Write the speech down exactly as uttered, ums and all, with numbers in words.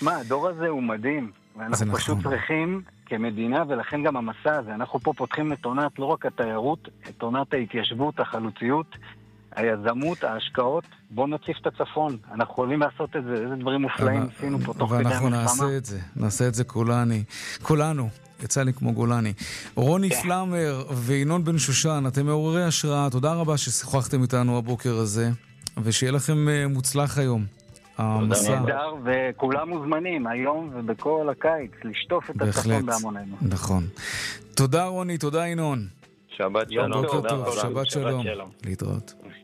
תשמע, הדור הזה הוא מדהים, ואנחנו פשוט צריכים כמדינה, ולכן גם המסע הזה, אנחנו פה פותחים את עונת, לא רק התיירות, את עונת ההתיישבות, החלוציות, היזמות, ההשקעות. בואו נציף את הצפון, אנחנו יכולים לעשות את זה, איזה דברים מופלאים עשינו פה תוך כדי המלחמה. ואנחנו נעשה את זה, נעשה את זה כולני, כולנו. יצא לי כמו גולני. רוני פלמר וינון בן שושן, אתם מעוררי השראה, תודה רבה ששיחקתם איתנו הבוקר הזה, ושיהיה לכם מוצלח היום. המסע. נהדר, וכולם מוזמנים היום ובכל הקיץ לשטוף את הצפון בהמוננו. נכון. תודה רוני, תודה ינון. שבת שלום. בוקר טוב, שבת שלום. להתראות.